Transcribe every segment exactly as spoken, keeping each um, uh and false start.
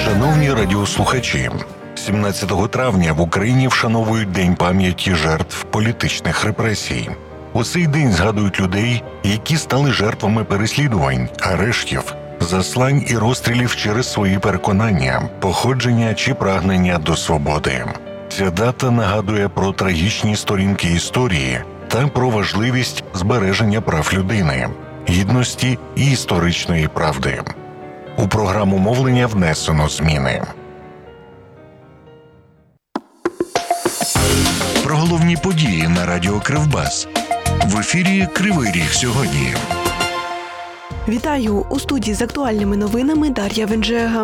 Шановні радіослухачі, сімнадцятого травня в Україні вшановують День пам'яті жертв політичних репресій. У цей день згадують людей, які стали жертвами переслідувань, арештів, заслань і розстрілів через свої переконання, походження чи прагнення до свободи. Ця дата нагадує про трагічні сторінки історії та про важливість збереження прав людини, гідності і історичної правди. У програму мовлення внесено зміни. Про головні події на радіо Кривбас. В ефірі «Кривий Ріг сьогодні». Вітаю! У студії з актуальними новинами Дар'я Венжега.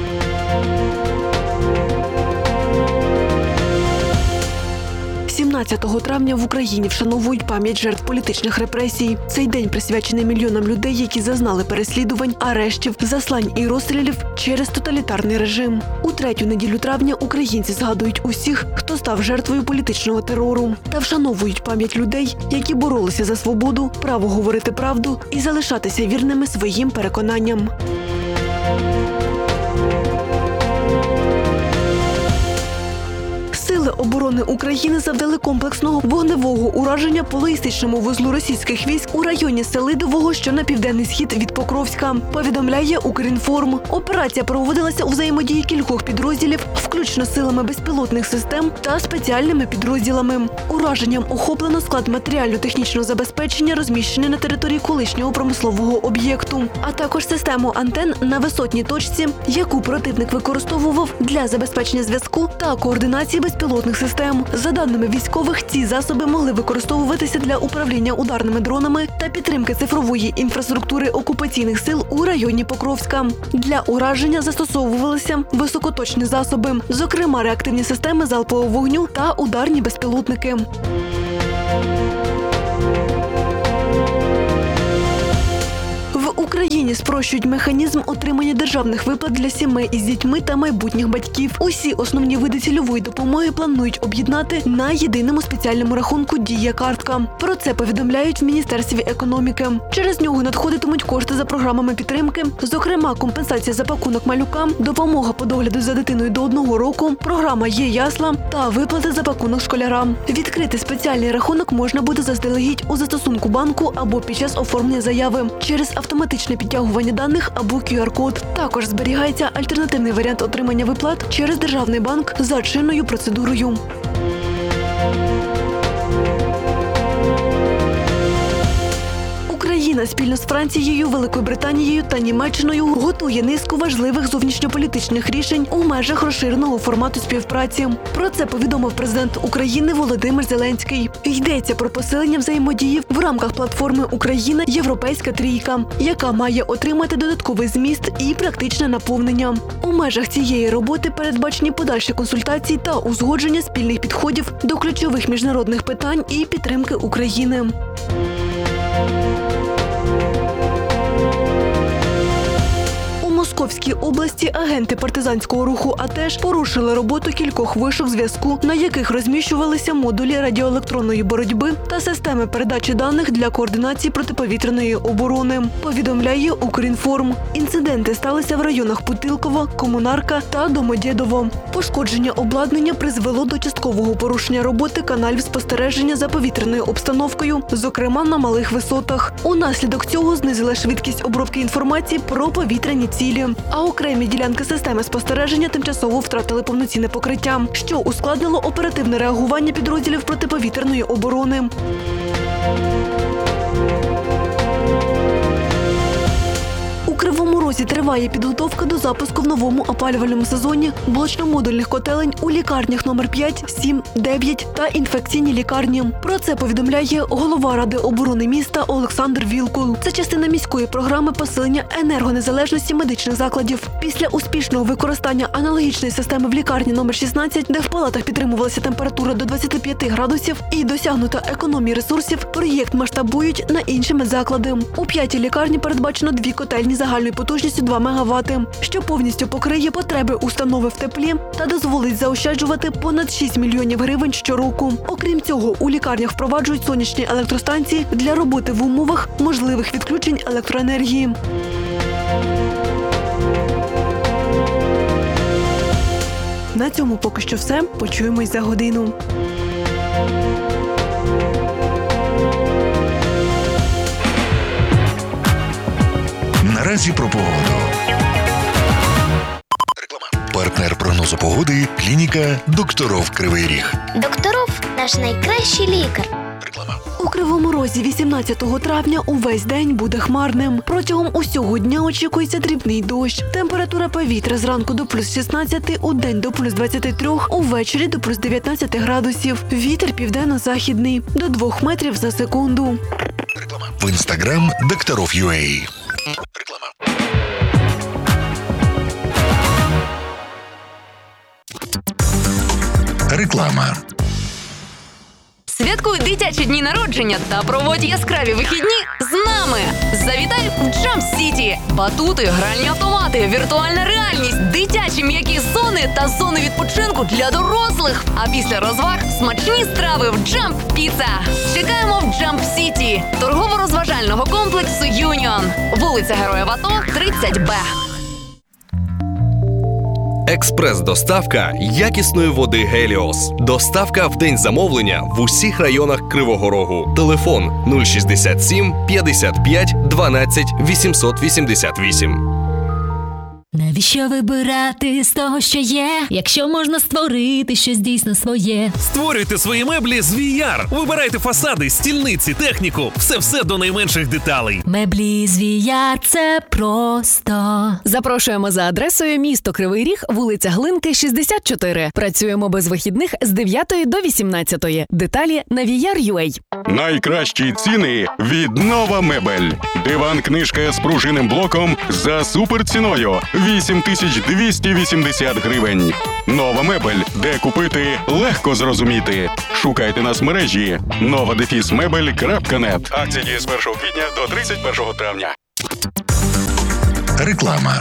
сімнадцятого травня в Україні вшановують пам'ять жертв політичних репресій. Цей день присвячений мільйонам людей, які зазнали переслідувань, арештів, заслань і розстрілів через тоталітарний режим. У третю неділю травня українці згадують усіх, хто став жертвою політичного терору, та вшановують пам'ять людей, які боролися за свободу, право говорити правду і залишатися вірними своїм переконанням. Сили оборони України завдали комплексного вогневого ураження по логістичному вузлу російських військ у районі Селидового, що на південний схід від Покровська, повідомляє Укрінформ. Операція проводилася у взаємодії кількох підрозділів, включно силами безпілотних систем та спеціальними підрозділами. Ураженням охоплено склад матеріально-технічного забезпечення, розміщений на території колишнього промислового об'єкту, а також систему антен на висотній точці, яку противник використовував для забезпечення зв'язку та координації безпілотних систем. За даними військових, ці засоби могли використовуватися для управління ударними дронами та підтримки цифрової інфраструктури окупаційних сил у районі Покровська. Для ураження застосовувалися високоточні засоби, зокрема реактивні системи залпового вогню та ударні безпілотники. В Україні спрощують механізм отримання державних виплат для сімей із дітьми та майбутніх батьків. Усі основні види цільової допомоги планують об'єднати на єдиному спеціальному рахунку «Дія-картка». Про це повідомляють в Міністерстві економіки. Через нього надходитимуть кошти за програмами підтримки, зокрема компенсація за пакунок малюкам, допомога по догляду за дитиною до одного року, програма «Є-ясла» та виплати за пакунок школярам. Відкрити спеціальний рахунок можна буде заздалегідь у застосунку банку або під час оформлення заяви через автоматичне підтягування даних або кю ар-код. Також зберігається альтернативний варіант отримання виплат через Державний банк за чинною процедурою. Україна спільно з Францією, Великою Британією та Німеччиною готує низку важливих зовнішньополітичних рішень у межах розширеного формату співпраці. Про це повідомив президент України Володимир Зеленський. Йдеться про посилення взаємодії в рамках платформи «Україна. Європейська трійка», яка має отримати додатковий зміст і практичне наповнення. У межах цієї роботи передбачені подальші консультації та узгодження спільних підходів до ключових міжнародних питань і підтримки України. У Московській області агенти партизанського руху «АТЕШ» порушили роботу кількох вишок зв'язку, на яких розміщувалися модулі радіоелектронної боротьби та системи передачі даних для координації протиповітряної оборони, повідомляє Укрінформ. Інциденти сталися в районах Путилково, Комунарка та Домодєдово. Пошкодження обладнання призвело до часткового порушення роботи каналів спостереження за повітряною обстановкою, зокрема на малих висотах. Унаслідок цього знизила швидкість обробки інформації про повітряні цілі, а окремі ділянки системи спостереження тимчасово втратили повноцінне покриття, що ускладнило оперативне реагування підрозділів протиповітряної оборони. У Кривому Розі триває підготовка до запуску в новому опалювальному сезоні блочно-модульних котелень у лікарнях номер п'ять, сім, дев'ять та інфекційній лікарні. Про це повідомляє голова Ради оборони міста Олександр Вілкул. Це частина міської програми посилення енергонезалежності медичних закладів. Після успішного використання аналогічної системи в лікарні номер шістнадцять, де в палатах підтримувалася температура до двадцяти п'яти градусів і досягнута економія ресурсів, проєкт масштабують на інші медзаклади. У п'ятій лікарні передбачено дві котельні загальною потужністю два мегавати, що повністю покриє потреби установи в теплі та дозволить заощаджувати понад шість мільйонів гривень щороку. Окрім цього, у лікарнях впроваджують сонячні електростанції для роботи в умовах можливих відключень електроенергії. На цьому поки що все. Почуємось за годину. Наразі про погоду. Реклама. Партнер прогнозу погоди – клініка «Докторов Кривий Ріг». Докторов – наш найкращий лікар. Реклама. У Кривому Розі вісімнадцятого травня увесь день буде хмарним. Протягом усього дня очікується дрібний дощ. Температура повітря зранку до плюс шістнадцять, у день до плюс двадцять три, увечері до плюс дев'ятнадцять градусів. Вітер південно-західний – до двох метрів за секунду. Реклама. В інстаграм «Докторов.ua». Реклама. Реклама. Святкуй дитячі дні народження та проводь яскраві вихідні з нами. Завітай в Jump City. Батути, гральні автомати, віртуальна реальність, дитячі м'які зони та зони відпочинку для дорослих. А після розваг смачні страви в Jump Pizza. Чекаємо в Jump City, торгово-розважального комплексу Юніон. Вулиця Героїв АТО, тридцять Б. Експрес-доставка якісної води «Геліос». Доставка в день замовлення в усіх районах Кривого Рогу. Телефон нуль шістдесят сім п'ятдесят п'ять дванадцять вісімсот вісімдесят вісім. Навіщо вибирати з того, що є, якщо можна створити щось дійсно своє? Створюйте свої меблі з ві ар. Вибирайте фасади, стільниці, техніку. Все-все до найменших деталей. Меблі з ві ар – це просто. Запрошуємо за адресою місто Кривий Ріг, вулиця Глинки, шістдесят чотири. Працюємо без вихідних з дев'ятої до вісімнадцятої. Деталі на ві ар точка ю а. Найкращі ціни від Нова Мебель. Диван-книжка з пружинним блоком за суперціною – вісім тисяч двісті вісімдесят гривень. Нова Мебель, де купити легко зрозуміти. Шукайте нас в мережі нова дефіс мебель крапка нет. Акція діє з першого квітня до тридцять першого травня. Реклама.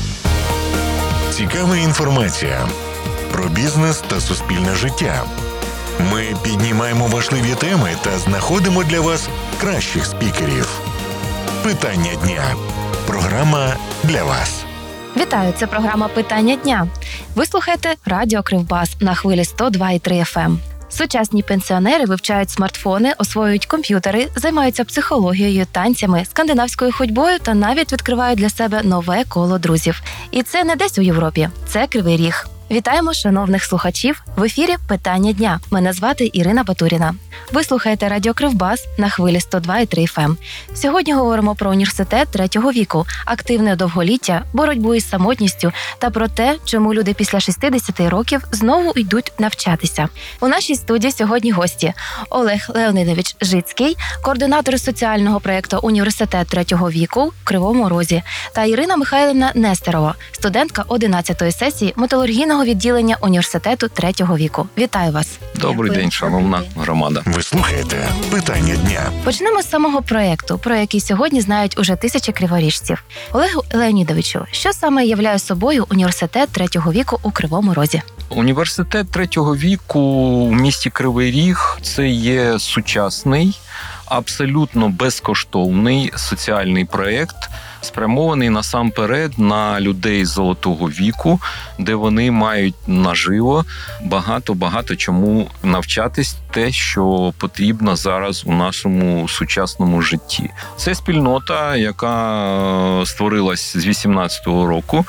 Цікава інформація про бізнес та суспільне життя. Ми піднімаємо важливі теми та знаходимо для вас кращих спікерів. Питання дня. Програма для вас. Вітаю, це програма «Питання дня». Ви слухаєте Радіо Кривбас на хвилі сто два і три еф ем. Сучасні пенсіонери вивчають смартфони, освоюють комп'ютери, займаються психологією, танцями, скандинавською ходьбою та навіть відкривають для себе нове коло друзів. І це не десь у Європі, це Кривий Ріг. Вітаємо шановних слухачів! В ефірі «Питання дня». Мене звати Ірина Батуріна. Ви слухаєте Радіо Кривбас на хвилі сто два і три еф ем. Сьогодні говоримо про університет третього віку, активне довголіття, боротьбу із самотністю та про те, чому люди після шістдесяти років знову йдуть навчатися. У нашій студії сьогодні гості Олег Леонидович Жицький, координатор соціального проєкту «Університет третього віку» в Кривому Розі, та Ірина Михайлівна Нестерова, студентка одинадцятої сесії металургійного відділення університету третього віку. Вітаю вас. Добрий день, шановна громада. Ви слухаєте «Питання дня». Почнемо з самого проєкту, про який сьогодні знають уже тисячі криворіжців. Олегу Леонідовичу, що саме являє собою університет третього віку у Кривому Розі? Університет третього віку у місті Кривий Ріг – це є сучасний, абсолютно безкоштовний соціальний проєкт, спрямований насамперед на людей золотого віку, де вони мають наживо багато-багато чому навчатись те, що потрібно зараз у нашому сучасному житті. Це спільнота, яка створилась з вісімнадцятого року,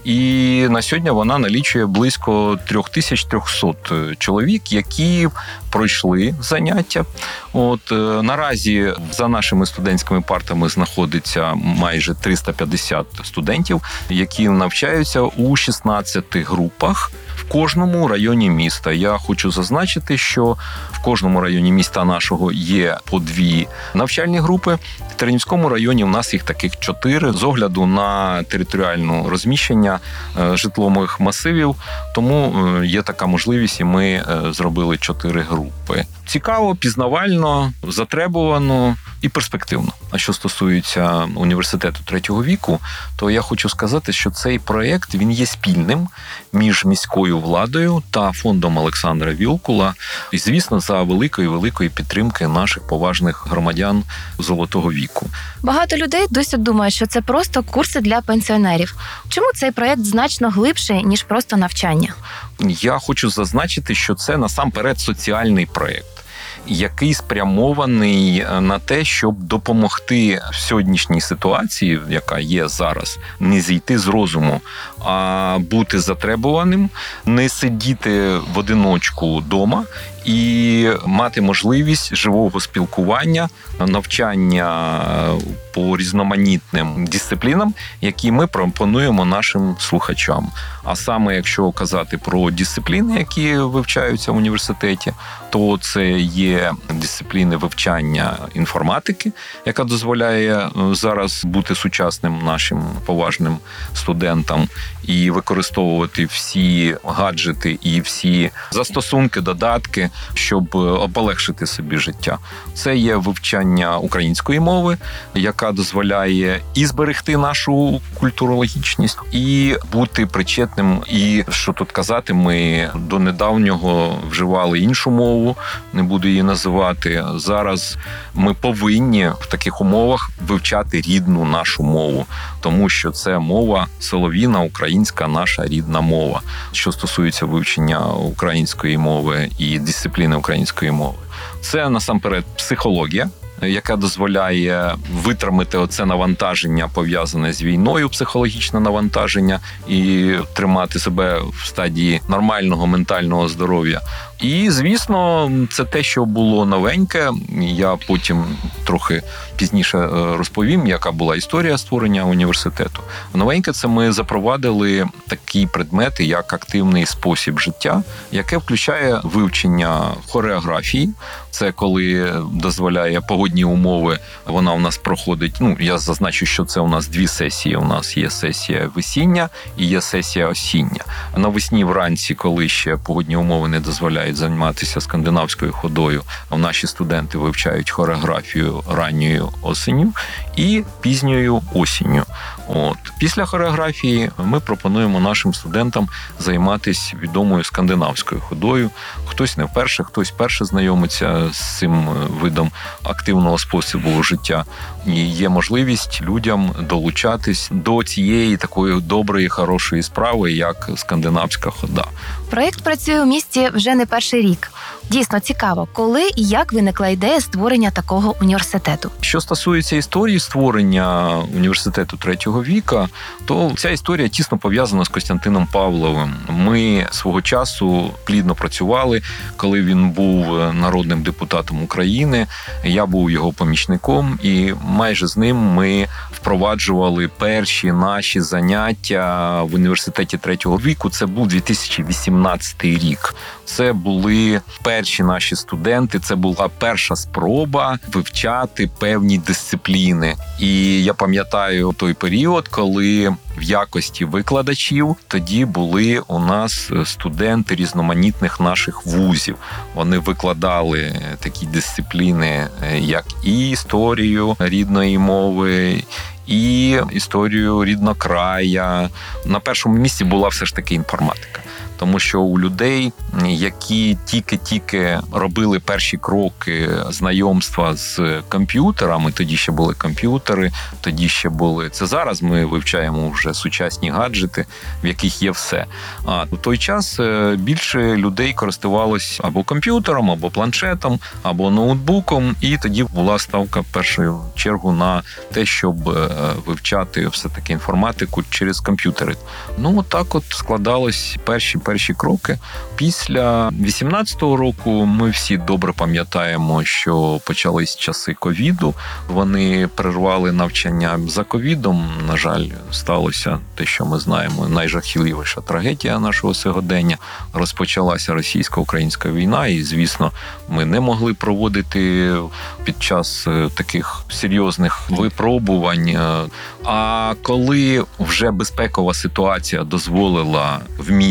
і на сьогодні вона налічує близько три тисячі триста чоловік, які пройшли заняття. От наразі за нашими студентськими партами знаходиться майже триста п'ятдесят студентів, які навчаються у шістнадцяти групах в кожному районі міста. Я хочу зазначити, що в кожному районі міста нашого є по дві навчальні групи. В Тернівському районі у нас їх таких чотири з огляду на територіальне розміщення житлових масивів, тому є така можливість, і ми зробили чотири групи. Цікаво, пізнавально, затребувано і перспективно. А що стосується університету третього віку, то я хочу сказати, що цей проєкт, він є спільним між міською владою та фондом Олександра Вілкула. І, звісно, за великої-великої підтримки наших поважних громадян Золотого віку. Багато людей досі думають, що це просто курси для пенсіонерів. Чому цей проєкт значно глибший, ніж просто навчання? Я хочу зазначити, що це насамперед соціальний проєкт, який спрямований на те, щоб допомогти в сьогоднішній ситуації, яка є зараз, не зійти з розуму, а бути затребуваним, не сидіти в одиночку вдома і мати можливість живого спілкування, навчання по різноманітним дисциплінам, які ми пропонуємо нашим слухачам. А саме, якщо казати про дисципліни, які вивчаються в університеті, то це є дисципліни вивчання інформатики, яка дозволяє зараз бути сучасним нашим поважним студентам і використовувати всі гаджети і всі застосунки, додатки, щоб полегшити собі життя. Це є вивчання української мови, яка дозволяє і зберегти нашу культурологічність, і бути причетним. І, що тут казати, ми до недавнього вживали іншу мову, не буду її називати. Зараз ми повинні в таких умовах вивчати рідну нашу мову, тому що це мова солов'їна, українська наша рідна мова. Що стосується вивчення української мови і дисципліни української мови. Це, насамперед, психологія, яка дозволяє витримати оце навантаження, пов'язане з війною, психологічне навантаження, і тримати себе в стадії нормального ментального здоров'я. І, звісно, це те, що було новеньке. Я потім трохи пізніше розповім, яка була історія створення університету. Новеньке – це ми запровадили такі предмети, як активний спосіб життя, яке включає вивчення хореографії. Це коли дозволяє погодні умови, вона у нас проходить, ну, я зазначу, що це у нас дві сесії. У нас є сесія весіння і є сесія осіння. Навесні вранці, коли ще погодні умови не дозволяють займатися скандинавською ходою, наші студенти вивчають хореографію ранньою осінню і пізньою осінню. От. Після хореографії ми пропонуємо нашим студентам займатися відомою скандинавською ходою. Хтось не вперше, хтось вперше знайомиться з цим видом активного способу життя. І є можливість людям долучатись до цієї такої доброї, хорошої справи, як скандинавська хода. Проєкт працює у місті вже не перший рік. Дійсно цікаво, коли і як виникла ідея створення такого університету. Що стосується історії створення університету третього віка, то ця історія тісно пов'язана з Костянтином Павловим. Ми свого часу плідно працювали, коли він був народним депутатом України. Я був його помічником, і майже з ним ми впроваджували перші наші заняття в університеті третього віку. Це був дві тисячі вісімнадцятий рік. Це були перші наші студенти, це була перша спроба вивчати певні дисципліни. І я пам'ятаю той період, коли в якості викладачів тоді були у нас студенти різноманітних наших вузів. Вони викладали такі дисципліни, як і історію рідної мови, і історію ріднокрая. На першому місці була все ж таки інформатика. Тому що у людей, які тільки-тільки робили перші кроки знайомства з комп'ютерами, тоді ще були комп'ютери, тоді ще були... Це зараз ми вивчаємо вже сучасні гаджети, в яких є все. А у той час більше людей користувалось або комп'ютером, або планшетом, або ноутбуком, і тоді була ставка в першу чергу на те, щоб вивчати все-таки інформатику через комп'ютери. Ну, отак от складались перші перші кроки. Після вісімнадцятого року ми всі добре пам'ятаємо, що почались часи ковіду. Вони перервали навчання. За ковідом, на жаль, сталося те, що ми знаємо, найжахливіша трагедія нашого сьогодення. Розпочалася російсько-українська війна, і, звісно, ми не могли проводити під час таких серйозних випробувань. А коли вже безпекова ситуація дозволила в місті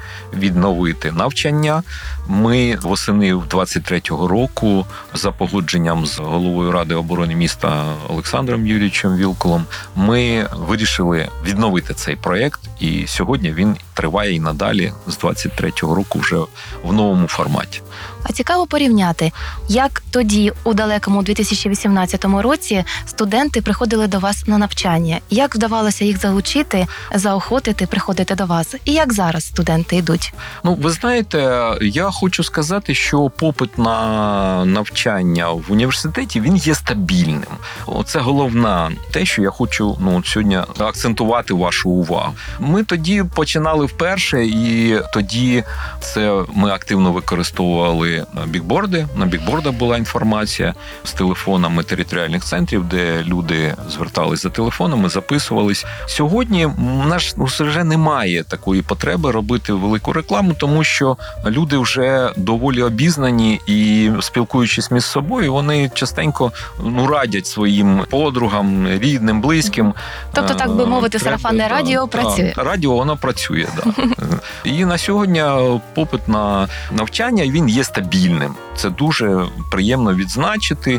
відновити навчання. Ми восени двадцять третього року за погодженням з головою Ради оборони міста Олександром Юрійовичем Вілкулом ми вирішили відновити цей проєкт, і сьогодні він триває і надалі з двадцять третього року вже в новому форматі. А цікаво порівняти, як тоді, у далекому дві тисячі вісімнадцятому році, студенти приходили до вас на навчання. Як вдавалося їх залучити, заохотити, приходити до вас? І як зараз студенти йдуть? Ну, ви знаєте, я хочу сказати, що попит на навчання в університеті, він є стабільним. Це головне те, що я хочу ну, сьогодні акцентувати вашу увагу. Ми тоді починали вперше, і тоді це ми активно використовували бікборди. На бікбордах була інформація з телефонами територіальних центрів, де люди звертались за телефонами, записувались. Сьогодні в нас вже немає такої потреби робити велику рекламу, тому що люди вже доволі обізнані і, спілкуючись між собою, вони частенько ну, радять своїм подругам, рідним, близьким. Тобто, так би мовити, Треба, сарафанне радіо та, працює? Та, радіо, воно працює, да. І на сьогодні попит на навчання, він є стабільним. Це дуже приємно відзначити.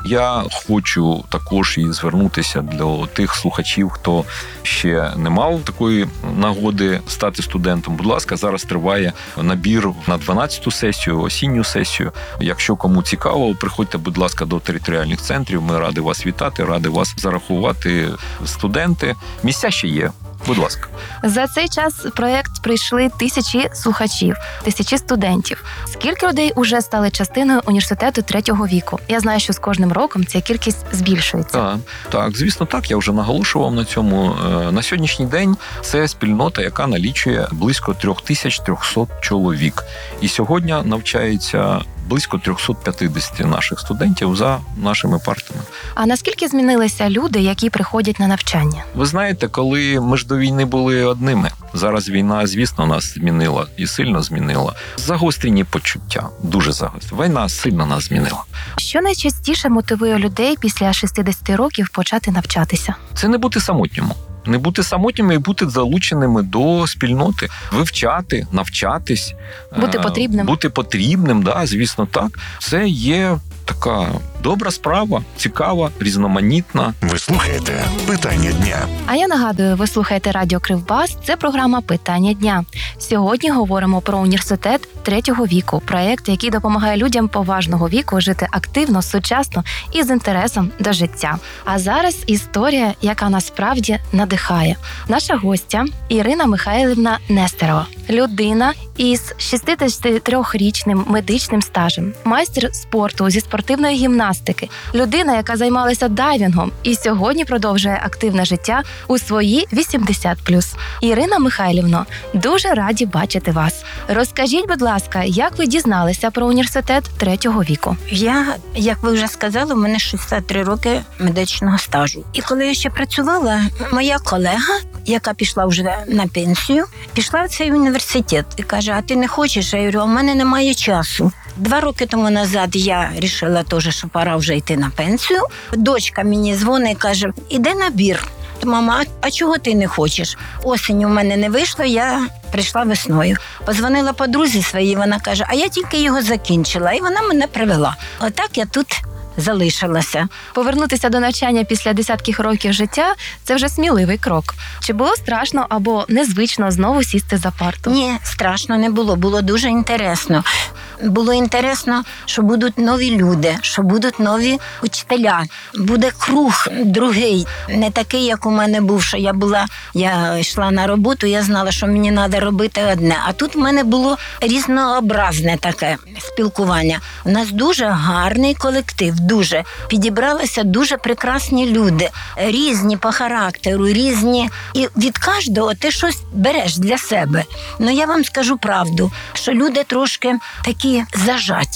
Я хочу також і звернутися до тих слухачів, хто ще не мав такої нагоди стати студентом. Будь ласка, зараз триває набір на дванадцяту сесію, осінню сесію. Якщо кому цікаво, приходьте, будь ласка, до територіальних центрів. Ми раді вас вітати, раді вас зарахувати, студенти. Місця ще є. Будь ласка. За цей час в проєкт прийшли тисячі слухачів, тисячі студентів. Скільки людей уже стали частиною університету третього віку? Я знаю, що з кожним роком ця кількість збільшується. Так, так, звісно, так. Я вже наголошував на цьому. На сьогоднішній день це спільнота, яка налічує близько три тисячі триста чоловік. І сьогодні навчається близько триста п'ятдесят наших студентів за нашими партами. А наскільки змінилися люди, які приходять на навчання? Ви знаєте, коли ми ж до війни були одними, зараз війна, звісно, нас змінила і сильно змінила. Загострені почуття, дуже загострені. Війна сильно нас змінила. Що найчастіше мотивує людей після шістдесят років почати навчатися? Це не бути самотньому. Не бути самотніми і бути залученими до спільноти, вивчати, навчатись. Бути потрібним. Бути потрібним, да, звісно, так. Це є така добра справа, цікава, різноманітна. Ви слухаєте «Питання дня». А я нагадую, ви слухаєте Радіо Кривбас, це програма «Питання дня». Сьогодні говоримо про університет третього віку, проєкт, який допомагає людям поважного віку жити активно, сучасно і з інтересом до життя. А зараз історія, яка насправді надихає. Наша гостя Ірина Михайлівна Нестерова. Людина із шістдесятитрирічним медичним стажем, майстер спорту зі спортивної гімнастики, людина, яка займалася дайвінгом і сьогодні продовжує активне життя у свої вісімдесят плюс. Ірина Михайлівно, дуже раді бачити вас. Розкажіть, будь ласка, як ви дізналися про університет третього віку? Я, як ви вже сказали, у мене шістдесят три роки медичного стажу. І коли я ще працювала, моя колега, яка пішла вже на пенсію, пішла в цей університет і каже, а ти не хочеш? Я говорю, а в мене немає часу. Два роки тому назад я вирішила теж, що пора вже йти на пенсію. Дочка мені дзвонить і каже, іде набір. Мама, а чого ти не хочеш? Осінь у мене не вийшло, я прийшла весною. Позвонила подрузі своїй, вона каже, а я тільки його закінчила, і вона мене привела. Отак я тут залишилася. Повернутися до навчання після десятків років життя – це вже сміливий крок. Чи було страшно або незвично знову сісти за парту? Ні, страшно не було, було дуже інтересно. Було інтересно, що будуть нові люди, що будуть нові учителя. Буде круг другий, не такий, як у мене був, що я була, я йшла на роботу, я знала, що мені треба робити одне. А тут в мене було різнообразне таке спілкування. У нас дуже гарний колектив, дуже. Підібралися дуже прекрасні люди, різні по характеру, різні. І від кожного ти щось береш для себе. Ну, я вам скажу правду, що люди трошки такі зажаті.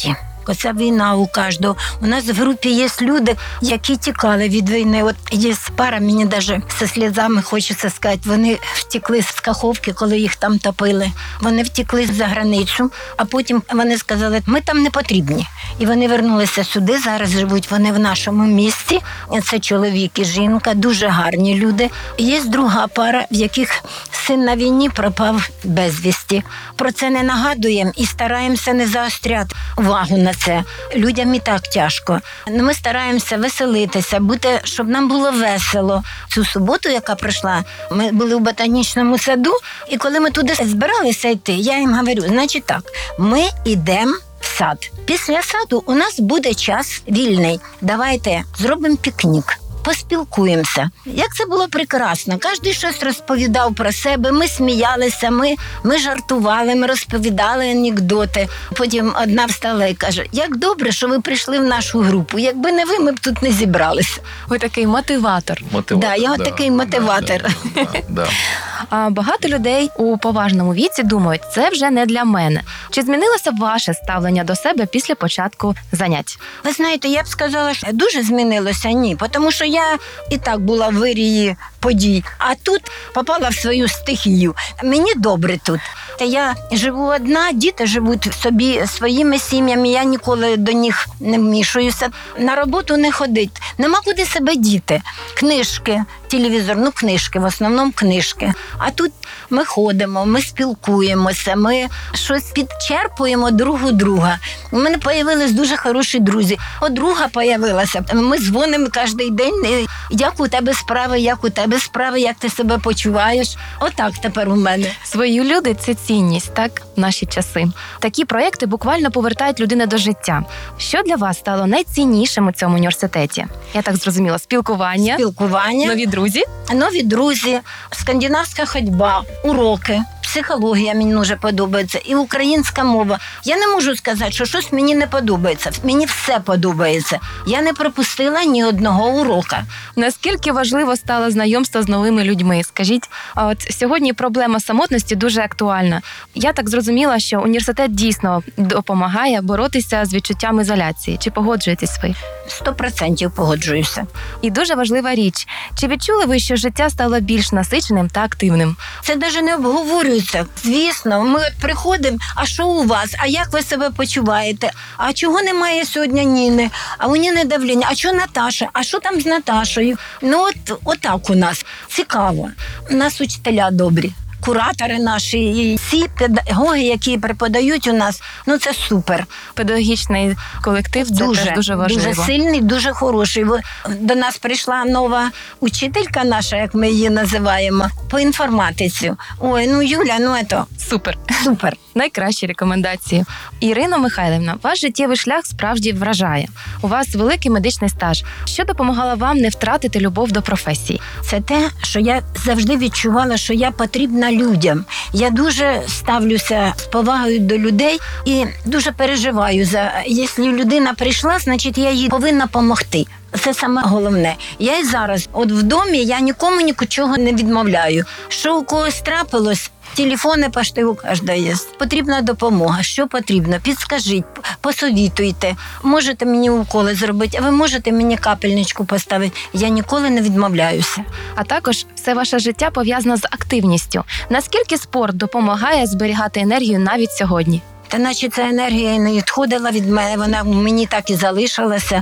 Оця війна у кожного. У нас в групі є люди, які тікали від війни. От є пара, мені навіть зі сльозами хочеться сказати, вони втекли з Каховки, коли їх там топили. Вони втекли за границю, а потім вони сказали, ми там не потрібні. І вони вернулися сюди, зараз живуть вони в нашому місті. Це чоловік і жінка, дуже гарні люди. Є друга пара, в яких син на війні пропав безвісті. Про це не нагадуємо і стараємося не заостряти увагу на це. Людям і так тяжко. Ми стараємося веселитися, бути, щоб нам було весело. Цю суботу, яка пройшла, ми були в ботанічному саду, і коли ми туди збиралися йти, я їм говорю, значить так, ми йдемо в сад. Після саду у нас буде час вільний. Давайте зробимо пікнік. Поспілкуємося. Як це було прекрасно. Кожен щось розповідав про себе, ми сміялися, ми, ми жартували, ми розповідали анекдоти. Потім одна встала і каже, як добре, що ви прийшли в нашу групу. Якби не ви, ми б тут не зібралися. Ви такий мотиватор. Мотиватор. Да, я да, такий мотиватор. Да, да, да. А багато людей у поважному віці думають, це вже не для мене. Чи змінилося ваше ставлення до себе після початку занять? Ви знаєте, я б сказала, що дуже змінилося, ні. Тому що я і так була в вирії подій, а тут попала в свою стихію. Мені добре тут. Та я живу одна, діти живуть собі своїми сім'ями, я ніколи до них не вмішуюся. На роботу не ходить. Нема куди себе діти. Книжки, телевізор, ну книжки, в основному книжки. А тут ми ходимо, ми спілкуємося, ми щось підчерпуємо друг у друга. У мене з'явились дуже хороші друзі. От друга з'явилася. Ми дзвонимо кожен день, як у тебе справи, як у тебе справи, як ти себе почуваєш. Отак тепер у мене. Свої люди – це цінність, так, в наші часи. Такі проекти буквально повертають людину до життя. Що для вас стало найціннішим у цьому університеті? Я так зрозуміла, спілкування, спілкування, нові друзі, нові друзі, скандинавська ходьба, уроки. Психологія мені дуже подобається і українська мова. Я не можу сказати, що щось мені не подобається. Мені все подобається. Я не пропустила ні одного урока. Наскільки важливо стало знайомство з новими людьми? Скажіть, а от сьогодні проблема самотності дуже актуальна. Я так зрозуміла, що університет дійсно допомагає боротися з відчуттям ізоляції. Чи погоджуєтесь ви? Сто процентів погоджуюся. І дуже важлива річ. Чи відчули ви, що життя стало більш насиченим та активним? Це навіть не обговорюється. Звісно, ми от приходимо, а що у вас? А як ви себе почуваєте? А чого немає сьогодні Ніни? А у Ніни давлення? А що Наташа? А що там з Наташою? Ну от, отак у нас. Цікаво. У нас учителя добрі. Куратори наші, і всі педагоги, які преподають у нас, ну це супер. Педагогічний колектив – це дуже, теж дуже важливо. Дуже сильний, дуже хороший. До нас прийшла нова учителька наша, як ми її називаємо, по інформатиці. Ой, ну Юля, ну це... Супер. Супер. Найкращі рекомендації. Ірино Михайлівна, ваш життєвий шлях справді вражає. У вас великий медичний стаж. Що допомагало вам не втратити любов до професії? Це те, що я завжди відчувала, що я потрібна людям. Я дуже ставлюся з повагою до людей і дуже переживаю за, якщо людина прийшла, значить я їй повинна допомогти. Це саме головне. Я і зараз, от в домі, я нікому нічого не відмовляю. Що у когось трапилось, телефони почти у кожного є. Потрібна допомога. Що потрібно? Підскажіть, посовітуйте. Можете мені уколи зробити, а ви можете мені капельничку поставити. Я ніколи не відмовляюся. А також все ваше життя пов'язано з активністю. Наскільки спорт допомагає зберігати енергію навіть сьогодні? Та наче ця енергія не відходила від мене, вона мені так і залишилася.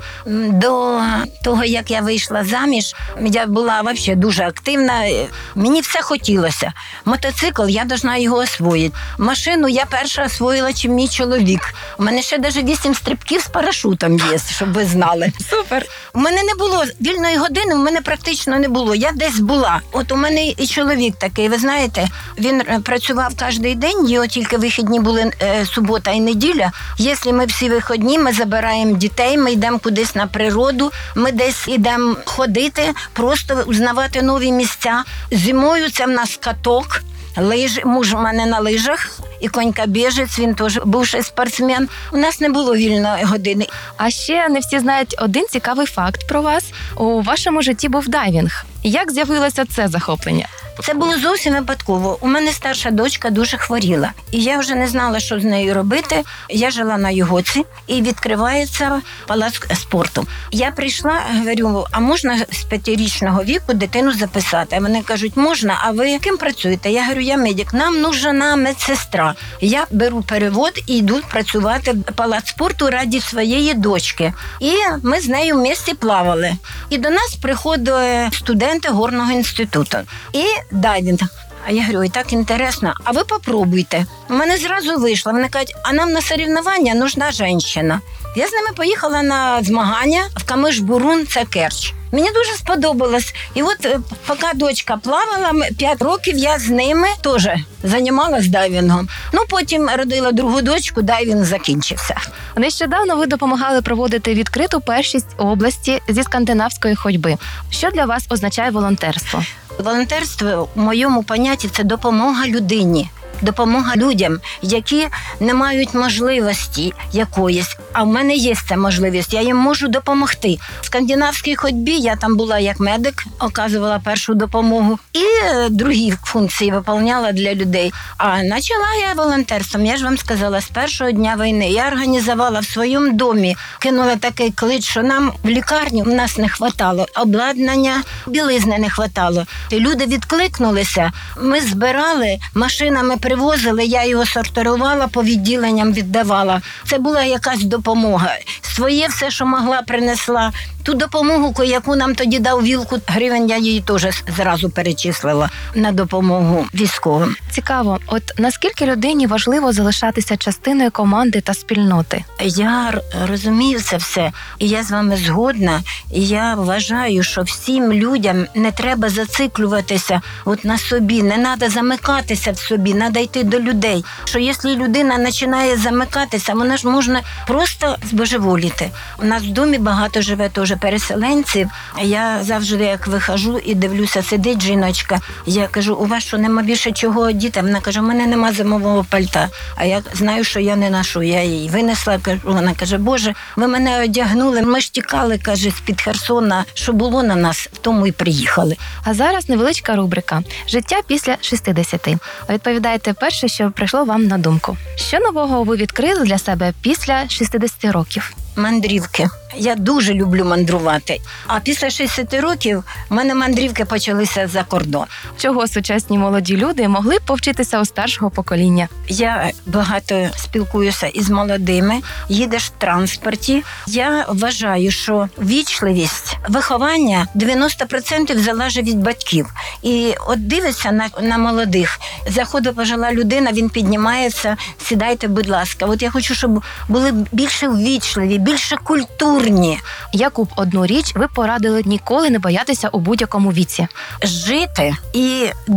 До того, як я вийшла заміж, я була взагалі дуже активна. Мені все хотілося. Мотоцикл, я повинна його освоїти. Машину я перша освоїла, чим мій чоловік. У мене ще навіть вісім стрибків з парашутом є, щоб ви знали. Супер! У мене не було вільної години, у мене практично не було. Я десь була. От у мене і чоловік такий, ви знаєте, він працював кожен день, його тільки вихідні були субота і неділя. Якщо ми всі вихідні, ми забираємо дітей, ми йдемо кудись на природу, ми десь йдемо ходити, просто узнавати нові місця. Зимою це в нас каток, лижі, муж у мене на лижах, і конькобіжець, він теж бувший спортсмен. У нас не було вільної години. А ще не всі знають один цікавий факт про вас. У вашому житті був дайвінг. Як з'явилося це захоплення? Це було зовсім випадково. У мене старша дочка дуже хворіла. І я вже не знала, що з нею робити. Я жила на Югоці, і відкривається палац спорту. Я прийшла, говорю, а можна з п'ятирічного віку дитину записати? А вони кажуть, можна, а ви ким працюєте? Я говорю, я медик, нам нужна медсестра. Я беру перевод і йду працювати в палац спорту раді своєї дочки. І ми з нею в місті плавали. І до нас приходять студенти горного інституту. І дайвінг. А я говорю, і так інтересно, а ви попробуйте. У мене зразу вийшло. Вони кажуть, а нам на соревновання нужна жінка. Я з ними поїхала на змагання в Камиш-Бурун, це Керч. Мені дуже сподобалось. І от поки дочка плавала, п'ять років я з ними теж займалась дайвінгом. Ну, потім родила другу дочку, дайвінг закінчився. Нещодавно ви допомагали проводити відкриту першість області зі скандинавської ходьби. Що для вас означає волонтерство? Волонтерство в моєму понятті – це допомога людині. Допомога людям, які не мають можливості якоїсь, а в мене є ця можливість, я їм можу допомогти. В скандинавській ходьбі я там була як медик, оказувала першу допомогу і другі функції виконувала для людей. А почала я волонтерством, я ж вам сказала, з першого дня війни. Я організувала в своєму домі, кинула такий клич, що нам в лікарні в нас не вистачало обладнання, білизни не вистачало. Люди відкликнулися, ми збирали, машинами привозили, я його сортувала, по відділенням віддавала. Це була якась допомога. Своє все, що могла, принесла. Ту допомогу, яку нам тоді дав Вілкут гривень, я її теж зразу перечислила на допомогу військовим. Цікаво, от наскільки людині важливо залишатися частиною команди та спільноти? Я розумію це все, і я з вами згодна, і я вважаю, що всім людям не треба зациклюватися от на собі, не треба замикатися в собі, треба йти до людей. Що якщо людина починає замикатися, вона ж можна просто збожеволіти. У нас в домі багато живе теж переселенців. Я завжди, як виходжу і дивлюся, сидить жіночка, я кажу, у вас що, нема більше чого одіти? Вона каже, у мене нема зимового пальта. А я знаю, що я не ношу, я її винесла. Вона каже, Боже, ви мене одягнули, ми ж тікали, каже, з-під Херсона, що було на нас, в тому і приїхали. А зараз невеличка рубрика «Життя після шістдесяти». Відповідайте перше, що прийшло вам на думку. Що нового ви відкрили для себе після шістдесяти років? Мандрівки. Я дуже люблю мандрувати. А після шістдесяти років в мене мандрівки почалися за кордон. Чого сучасні молоді люди могли б повчитися у старшого покоління? Я багато спілкуюся із молодими, їдеш в транспорті. Я вважаю, що вічливість, виховання дев'яносто відсотків залежить від батьків. І от дивиться на, на молодих. Заходить пожила людина, він піднімається, сідайте, будь ласка. От я хочу, щоб були більше ввічливі, більше культурні. Яку б одну річ ви порадили ніколи не боятися у будь-якому віці? Жити і